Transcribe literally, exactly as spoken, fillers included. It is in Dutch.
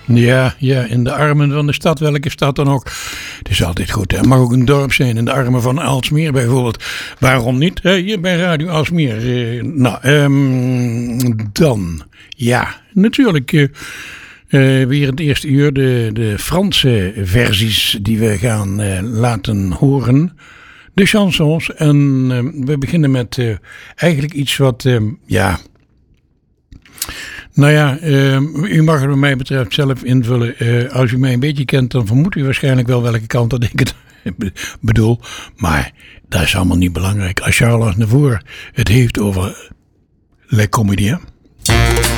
Ja, ja, in de armen van de stad, welke stad dan ook. Het is altijd goed, hè. Het mag ook een dorp zijn, in de armen van Aalsmeer bijvoorbeeld. Waarom niet? Hè? Hier bij Radio Aalsmeer. Eh, nou, um, dan, ja, natuurlijk uh, uh, weer het eerste uur de, de Franse versies die we gaan uh, laten horen. De chansons. En uh, we beginnen met uh, eigenlijk iets wat, uh, ja... Nou ja, uh, u mag het wat mij betreft zelf invullen. Uh, als u mij een beetje kent, dan vermoedt u waarschijnlijk wel welke kant dat ik het bedoel. Maar dat is allemaal niet belangrijk. Als Charles Aznavour het heeft over Les Comédiens.